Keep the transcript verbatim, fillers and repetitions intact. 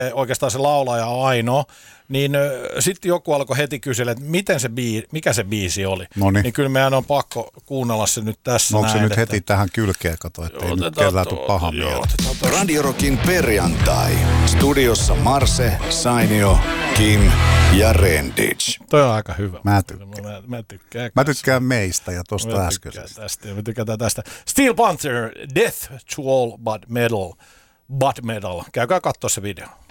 oikeastaan se laulaja on ainoa, niin sitten joku alkoi heti kysellä, että miten se biisi, mikä se biisi oli. Noniin. Niin kyllä meidän on pakko kuunnella se nyt tässä. Onko se näin, nyt että... heti tähän kylkeen, kato, ettei nyt kellään tule paha mieltä. Radio Rockin perjantai. Studiossa Marse, Sainio, Kim ja Renditch. Toi on aika hyvä. Mä tykkään. Mä, mä tykkään, mä tykkään meistä ja tosta äskeisestä. Tästä ja me tykätään tästä. Steel Panther, Death to All But Metal. But Metal. Käykää katsoa se video.